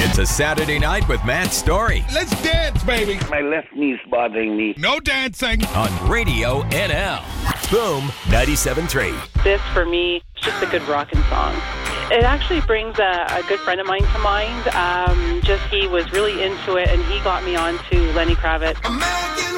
It's a Saturday night with Matt Story Let's dance, baby. My left knee's bothering me. No dancing. on Radio NL. Boom 97.3. This, for me, is just a good rockin' song. It actually brings a good friend of mine to mind. He was really into it, and he got me on to Lenny Kravitz.